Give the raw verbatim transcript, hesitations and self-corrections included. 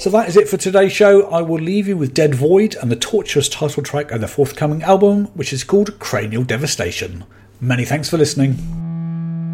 So that is it for today's show. I will leave you with Dead Void and the torturous title track of their forthcoming album, which is called Cranial Devastation. Many thanks for listening.